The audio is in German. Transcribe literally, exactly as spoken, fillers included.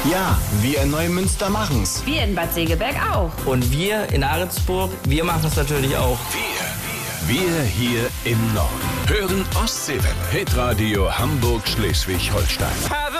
Ja, wir in Neumünster machen's. Wir in Bad Segeberg auch. Und wir in Ahrensburg, wir machen es natürlich auch. Wir, wir, wir hier im Norden hören Ostseewelle. Hitradio Hamburg-Schleswig-Holstein.